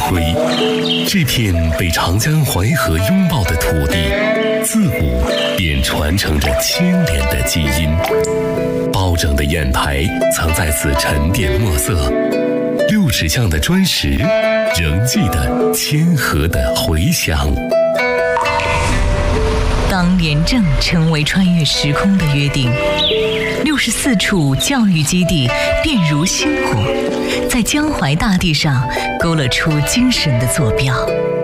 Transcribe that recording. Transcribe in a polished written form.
辉。这片被长江淮河拥抱的土地，自古便传承着千年的基因。包拯的砚台曾在此沉淀墨色，60项的砖石仍记得千河的回响。 当廉政成为穿越时空的约定，64处教育基地便如星火，在江淮大地上勾勒出精神的坐标。